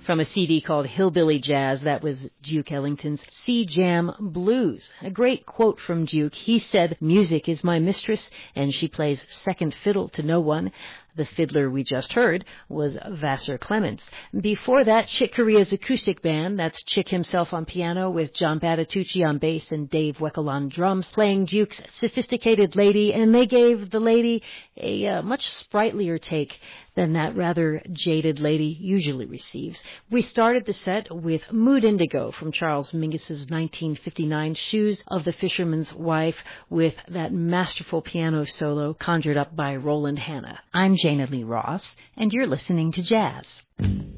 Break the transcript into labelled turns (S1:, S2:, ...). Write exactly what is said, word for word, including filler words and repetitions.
S1: From a C D called Hillbilly Jazz, that was Duke Ellington's Sea Jam Blues. A great quote from Duke. He said, "Music is my mistress, and she plays second fiddle to no one." The fiddler we just heard was Vassar Clements. Before that, Chick Corea's acoustic band, that's Chick himself on piano with John Batitucci on bass and Dave Weckl on drums, playing Duke's Sophisticated Lady, and they gave the lady a uh, much sprightlier take than that rather jaded lady usually receives. We started the set with Mood Indigo from Charles Mingus's nineteen fifty-nine Shoes of the Fisherman's Wife, with that masterful piano solo conjured up by Roland Hanna. I'm Jana Lee Ross, and you're listening to Jazz.